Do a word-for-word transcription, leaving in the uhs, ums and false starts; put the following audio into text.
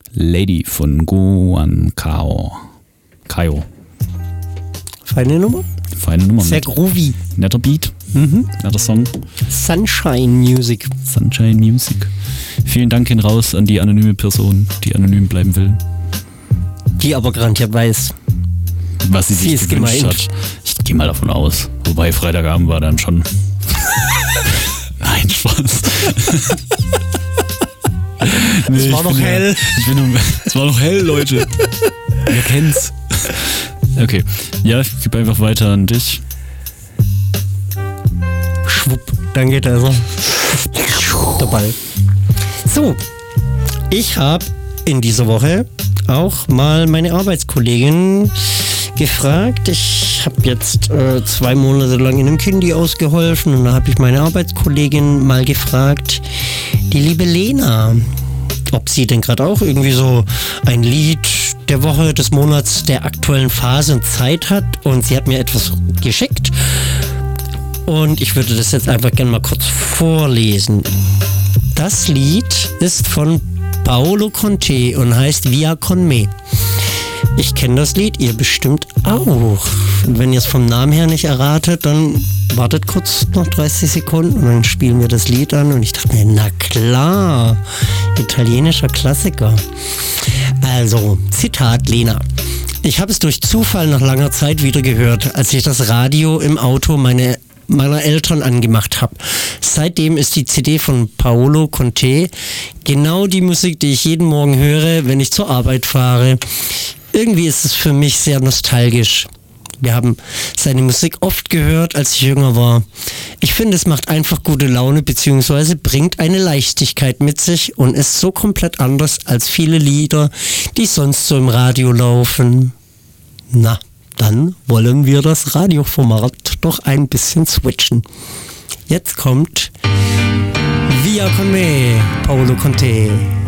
Lady von Guan Kao. Kaio. Feine Nummer. Feine Nummer. Sehr groovy. Netter Beat. Mhm. Netter Song. Sunshine Music. Sunshine Music. Vielen Dank hin raus an die anonyme Person, die anonym bleiben will. Die aber garantiert weiß, was sie, sie sich gewünscht gemeint. hat. Ich gehe mal davon aus. Wobei Freitagabend war dann schon... Nein, Spaß. Nee, es war noch hell. Ja, ich bin nur, es war noch hell, Leute. Wer kennt's? Okay, ja, ich gebe einfach weiter an dich. Schwupp, dann geht also der Ball. So, ich habe in dieser Woche auch mal meine Arbeitskollegin gefragt. Ich habe jetzt äh, zwei Monate lang in einem Kindi ausgeholfen und da habe ich meine Arbeitskollegin mal gefragt, die liebe Lena, ob sie denn gerade auch irgendwie so ein Lied der Woche, des Monats, der aktuellen Phase und Zeit hat, und sie hat mir etwas geschickt und ich würde das jetzt einfach gerne mal kurz vorlesen. Das Lied ist von Paolo Conte und heißt Via con me. Ich kenne das Lied, ihr bestimmt auch. Und wenn ihr es vom Namen her nicht erratet, dann wartet kurz noch dreißig Sekunden und dann spielen wir das Lied an. Und ich dachte mir, na klar, italienischer Klassiker. Also, Zitat Lena. Ich habe es durch Zufall nach langer Zeit wieder gehört, als ich das Radio im Auto meine meiner Eltern angemacht habe. Seitdem ist die C D von Paolo Conte genau die Musik, die ich jeden Morgen höre, wenn ich zur Arbeit fahre. Irgendwie ist es für mich sehr nostalgisch. Wir haben seine Musik oft gehört, als ich jünger war. Ich finde, es macht einfach gute Laune bzw. bringt eine Leichtigkeit mit sich und ist so komplett anders als viele Lieder, die sonst so im Radio laufen. Na, dann wollen wir das Radioformat doch ein bisschen switchen. Jetzt kommt Via con me, Paolo Conte.